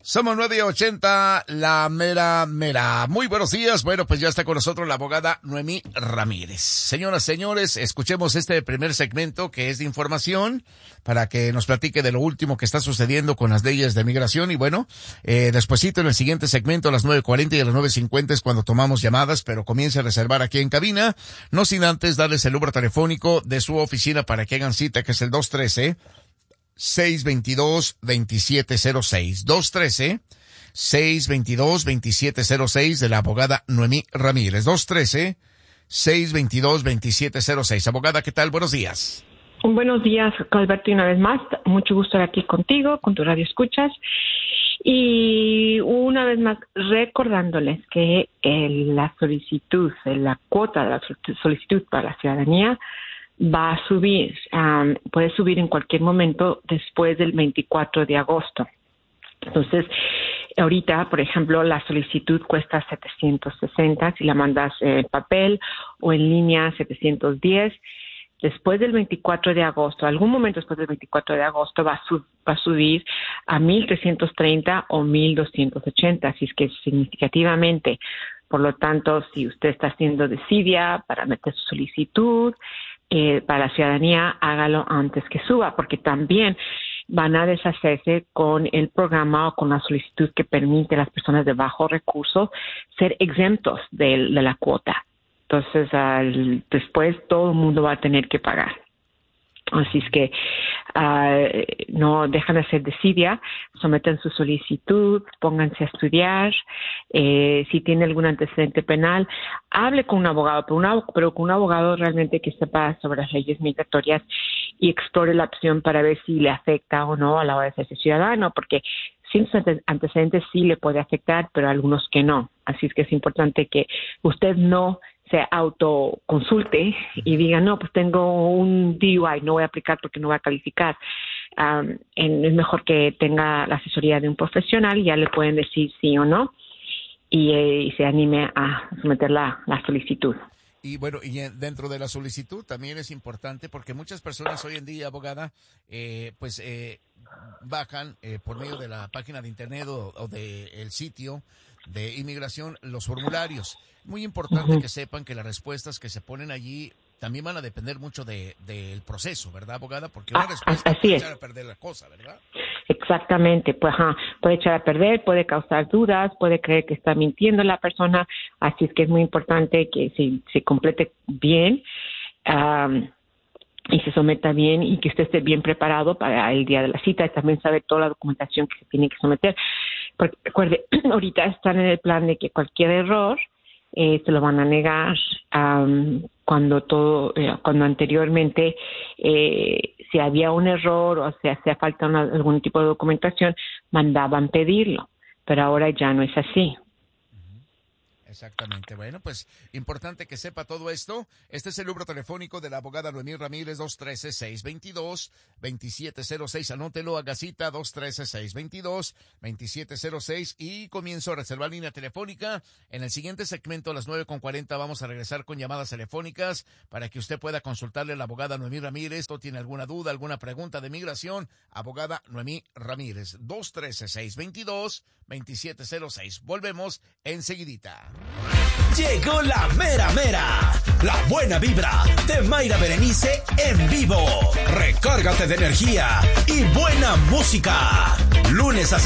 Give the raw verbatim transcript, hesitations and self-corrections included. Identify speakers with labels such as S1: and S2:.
S1: Somos nueve ochenta, la mera mera. Muy buenos días. Bueno, pues ya está con nosotros la abogada Noemí Ramírez. Señoras, señores, escuchemos este primer segmento que es de información para que nos platique de lo último que está sucediendo con las leyes de migración. Y bueno, eh, despuesito en el siguiente segmento a las nueve cuarenta y a las nueve cincuenta es cuando tomamos llamadas, pero comience a reservar aquí en cabina, no sin antes darles el número telefónico de su oficina para que hagan cita, que es el dos uno tres, seis dos dos, dos siete cero seis. dos uno tres, seis dos dos, dos siete cero seis de la abogada Noemí Ramírez. dos uno tres, seis dos dos, dos siete cero seis. Abogada, ¿qué tal? Buenos días.
S2: Buenos días, Alberto, y una vez más, mucho gusto estar aquí contigo, con tu radio escuchas. Y una vez más, recordándoles que el, la solicitud, la cuota de la solicitud para la ciudadanía va a subir, um, puede subir en cualquier momento después del veinticuatro de agosto. Entonces, ahorita, por ejemplo, la solicitud cuesta setecientos sesenta, si la mandas en papel o en línea setecientos diez. Después del veinticuatro de agosto, algún momento después del veinticuatro de agosto va a, sub, va a subir a mil trescientos treinta o mil doscientos ochenta, así es que significativamente. Por lo tanto, si usted está haciendo desidia para meter su solicitud, Eh, para la ciudadanía, hágalo antes que suba, porque también van a deshacerse con el programa o con la solicitud que permite a las personas de bajos recursos ser exentos de, de la cuota. Entonces, al, después todo el mundo va a tener que pagar. Así es que uh, no dejan de hacer desidia, someten su solicitud, pónganse a estudiar. Eh, si tiene algún antecedente penal, hable con un abogado, pero, una, pero con un abogado realmente que sepa sobre las leyes migratorias y explore la opción para ver si le afecta o no a la hora de hacerse ciudadano, porque sin sus antecedentes sí le puede afectar, pero algunos que no. Así es que es importante que usted no se autoconsulte y diga, no, pues tengo un D U I, no voy a aplicar porque no voy a calificar. Um, en, es mejor que tenga la asesoría de un profesional y ya le pueden decir sí o no y, eh, y se anime a someter la, la solicitud.
S1: Y bueno, y dentro de la solicitud también es importante porque muchas personas hoy en día, abogada, eh, pues eh, bajan eh, por medio de la página de internet o, o del de sitio de inmigración los formularios. Muy importante uh-huh. que sepan que las respuestas que se ponen allí también van a depender mucho de del proceso, ¿verdad, abogada? Porque una
S2: ah,
S1: respuesta puede echar a perder la cosa, ¿verdad?
S2: Exactamente, pues ajá, puede echar a perder, puede causar dudas, puede creer que está mintiendo la persona, así es que es muy importante que se, se complete bien um, y se someta bien y que usted esté bien preparado para el día de la cita y también sabe toda la documentación que se tiene que someter. Porque recuerde, ahorita están en el plan de que cualquier error eh, se lo van a negar um, cuando todo, eh, cuando anteriormente eh, si había un error o si hacía falta una, algún tipo de documentación, mandaban pedirlo, pero ahora ya no es así.
S1: Exactamente. Bueno, pues importante que sepa todo esto. Este es el número telefónico de la abogada Noemí Ramírez, dos uno tres, seis dos dos, dos siete cero seis. Anótelo, haga cita, dos uno tres, seis dos dos, dos siete cero seis y comienzo a reservar línea telefónica. En el siguiente segmento a las nueve con cuarenta vamos a regresar con llamadas telefónicas para que usted pueda consultarle a la abogada Noemí Ramírez. ¿O tiene alguna duda, alguna pregunta de migración? Abogada Noemí Ramírez, dos uno tres, seis dos dos, dos siete cero seis. Volvemos enseguidita.
S3: Llegó la mera mera, la buena vibra de Mayra Berenice en vivo. Recárgate de energía y buena música. Lunes a